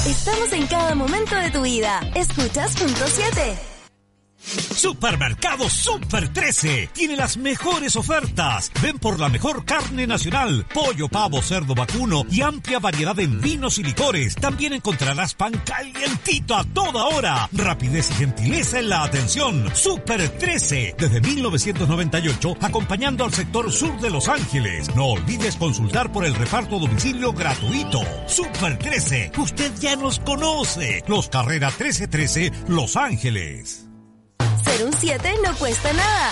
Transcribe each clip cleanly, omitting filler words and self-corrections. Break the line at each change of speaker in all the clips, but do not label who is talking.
Estamos en cada momento de tu vida. Escuchas Punto 7.
Supermercado Super 13 tiene las mejores ofertas. Ven por la mejor carne nacional, pollo, pavo, cerdo, vacuno y amplia variedad en vinos y licores. También encontrarás pan calientito a toda hora. Rapidez y gentileza en la atención. Super 13, desde 1998, acompañando al sector sur de Los Ángeles. No olvides consultar por el reparto a domicilio gratuito. Super 13, usted ya nos conoce. Los Carrera 1313, Los Ángeles.
Ser un 7 no cuesta nada.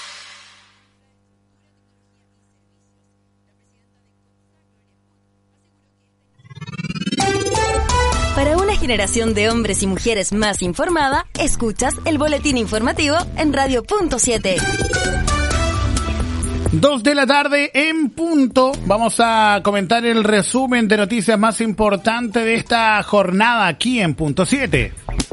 Para una generación de hombres y mujeres más informada, escuchas el boletín informativo en Radio Punto 7.
2 de la tarde en punto. Vamos a comentar el resumen de noticias más importantes de esta jornada aquí en Punto 7.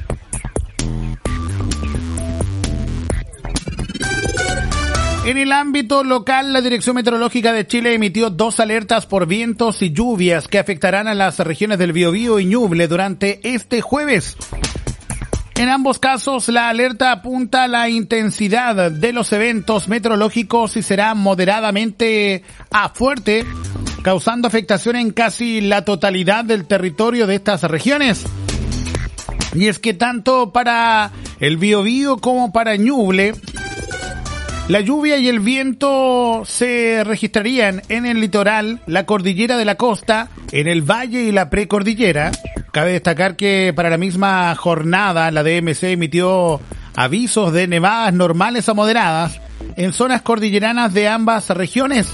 En el ámbito local, la Dirección Meteorológica de Chile emitió 2 alertas por vientos y lluvias que afectarán a las regiones del Biobío y Ñuble durante este jueves. En ambos casos, la alerta apunta a la intensidad de los eventos meteorológicos y será moderadamente a fuerte, causando afectación en casi la totalidad del territorio de estas regiones. Y es que tanto para el Biobío como para Ñuble, la lluvia y el viento se registrarían en el litoral, la cordillera de la costa, en el valle y la precordillera. Cabe destacar que para la misma jornada la DMC emitió avisos de nevadas normales a moderadas en zonas cordilleranas de ambas regiones.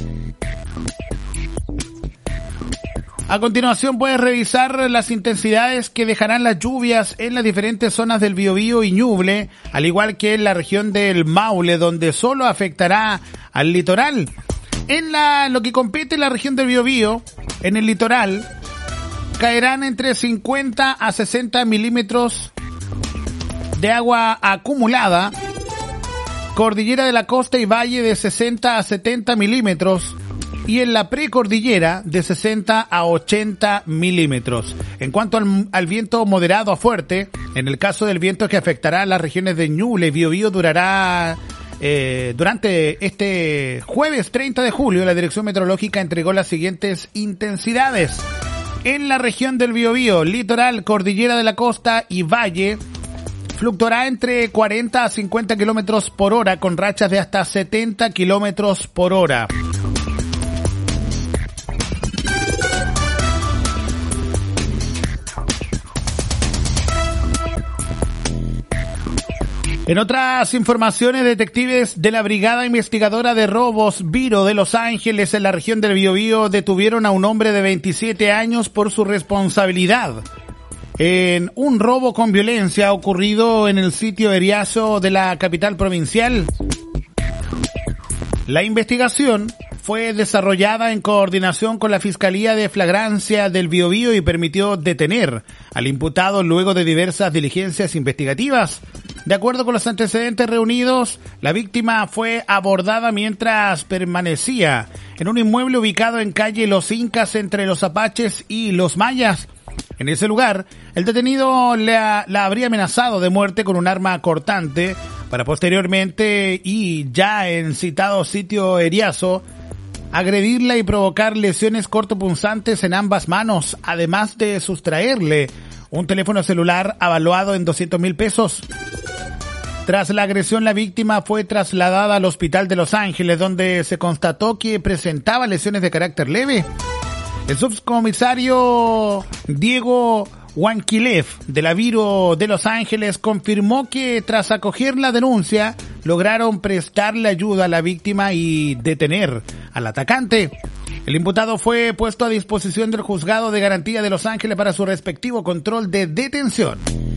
A continuación puedes revisar las intensidades que dejarán las lluvias en las diferentes zonas del Biobío y Ñuble, al igual que en la región del Maule, donde solo afectará al litoral. En lo que compete la región del Biobío, en el litoral, caerán entre 50 a 60 milímetros de agua acumulada, cordillera de la costa y valle de 60 a 70 milímetros, y en la precordillera de 60 a 80 milímetros. En cuanto al viento moderado a fuerte, en el caso del viento que afectará a las regiones de Ñuble y Biobío durará durante este jueves 30 de julio. La Dirección Meteorológica entregó las siguientes intensidades. En la región del Biobío, litoral, cordillera de la costa y valle, fluctuará entre 40 a 50 kilómetros por hora con rachas de hasta 70 kilómetros por hora. En otras informaciones, detectives de la Brigada Investigadora de Robos Viro de Los Ángeles en la región del Biobío detuvieron a un hombre de 27 años por su responsabilidad en un robo con violencia ocurrido en el sitio Eriazo de la capital provincial. La investigación fue desarrollada en coordinación con la Fiscalía de Flagrancia del Biobío y permitió detener al imputado luego de diversas diligencias investigativas. De acuerdo con los antecedentes reunidos, la víctima fue abordada mientras permanecía en un inmueble ubicado en calle Los Incas entre los Apaches y los Mayas. En ese lugar, el detenido la habría amenazado de muerte con un arma cortante para posteriormente, y ya en citado sitio Eriazo, agredirla y provocar lesiones cortopunzantes en ambas manos, además de sustraerle un teléfono celular avaluado en 200,000 pesos. Tras la agresión, la víctima fue trasladada al hospital de Los Ángeles, donde se constató que presentaba lesiones de carácter leve. El subcomisario Diego Wanquilev de la Viro de Los Ángeles confirmó que tras acoger la denuncia lograron prestarle ayuda a la víctima y detener al atacante. El imputado fue puesto a disposición del Juzgado de Garantía de Los Ángeles para su respectivo control de detención.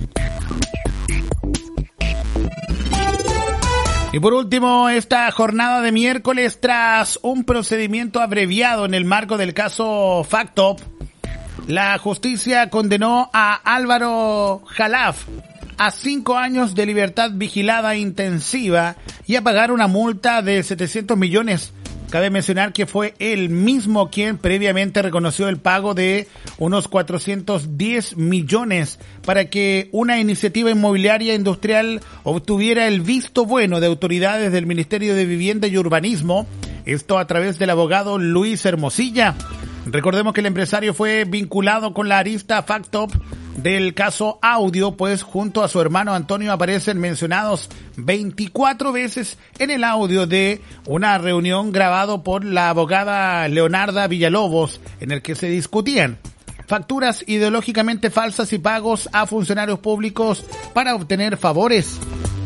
Y por último, esta jornada de miércoles, tras un procedimiento abreviado en el marco del caso Factop, la justicia condenó a Álvaro Jalaf a 5 años de libertad vigilada intensiva y a pagar una multa de 700 millones, Cabe mencionar que fue él mismo quien previamente reconoció el pago de unos 410 millones para que una iniciativa inmobiliaria industrial obtuviera el visto bueno de autoridades del Ministerio de Vivienda y Urbanismo, esto a través del abogado Luis Hermosilla. Recordemos que el empresario fue vinculado con la arista Factop del caso Audio, pues junto a su hermano Antonio aparecen mencionados 24 veces en el audio de una reunión grabado por la abogada Leonarda Villalobos, en el que se discutían facturas ideológicamente falsas y pagos a funcionarios públicos para obtener favores.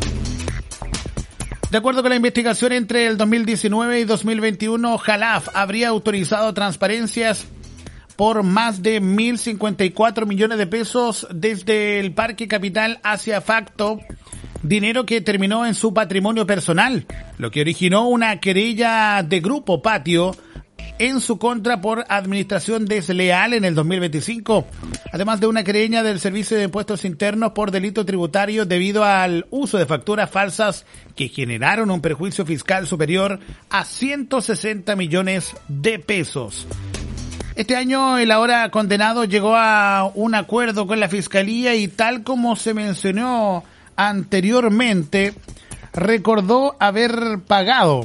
De acuerdo con la investigación, entre el 2019 y 2021, Jalaf habría autorizado transparencias por más de 1.054 millones de pesos desde el Parque Capital hacia Facto, dinero que terminó en su patrimonio personal, lo que originó una querella de Grupo Patio en su contra por administración desleal en el 2025, además de una querella del Servicio de Impuestos Internos por delito tributario debido al uso de facturas falsas que generaron un perjuicio fiscal superior a 160 millones de pesos. Este año el ahora condenado llegó a un acuerdo con la Fiscalía y, tal como se mencionó anteriormente, recordó haber pagado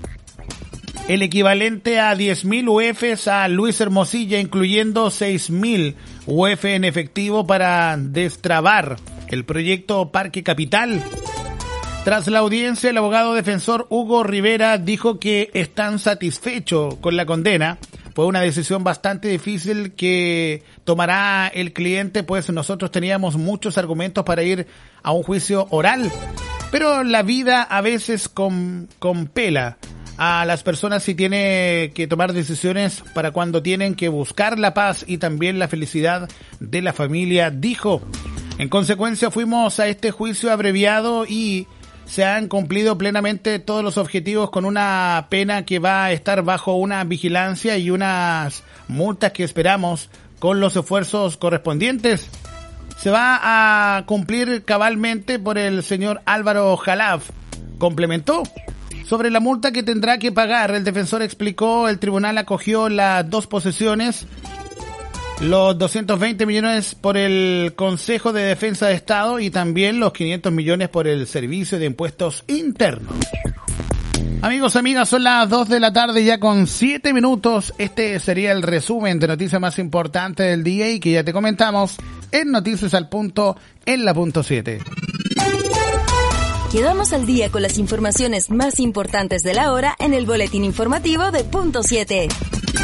el equivalente a 10.000 UFs a Luis Hermosilla, incluyendo 6.000 UF en efectivo para destrabar el proyecto Parque Capital. Tras la audiencia, el abogado defensor Hugo Rivera dijo que están satisfechos con la condena. Fue una decisión bastante difícil que tomará el cliente, pues nosotros teníamos muchos argumentos para ir a un juicio oral, pero la vida a veces compela a las personas si tiene que tomar decisiones para cuando tienen que buscar la paz y también la felicidad de la familia, dijo. En consecuencia, fuimos a este juicio abreviado y se han cumplido plenamente todos los objetivos, con una pena que va a estar bajo una vigilancia y unas multas que esperamos con los esfuerzos correspondientes se va a cumplir cabalmente por el señor Álvaro Jalaf, complementó. Sobre la multa que tendrá que pagar, el defensor explicó, el tribunal acogió las dos posesiones, los 220 millones por el Consejo de Defensa de Estado y también los 500 millones por el Servicio de Impuestos Internos. Amigos, amigas, son las 2 de la tarde ya con 7 minutos. Este sería el resumen de noticias más importantes del día y que ya te comentamos en Noticias al Punto en la Punto 7.
Quedamos al día con las informaciones más importantes de la hora en el boletín informativo de Punto 7.